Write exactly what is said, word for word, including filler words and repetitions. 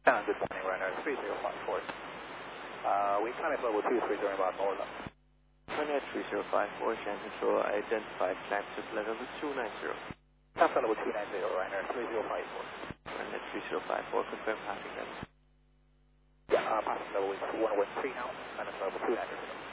Uh, good morning, runner three zero five four. Uh, we climb at level two three during about Norland. Runner three zero five four, Shanghai Control, identified flight supply level two nine zero. Alpha level two nine zero, runner three zero five four. Runner three zero five four, confirm passing level. Yeah, uh, passing level is one one three now, runner level two nine zero.